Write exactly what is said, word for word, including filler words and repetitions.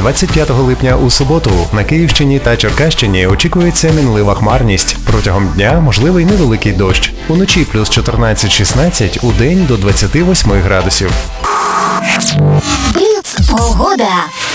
двадцять п'ятого липня у суботу на Київщині та Черкащині очікується мінлива хмарність. Протягом дня можливий невеликий дощ. Уночі плюс чотирнадцять шістнадцять, удень до двадцяти восьми градусів. Бліц погода.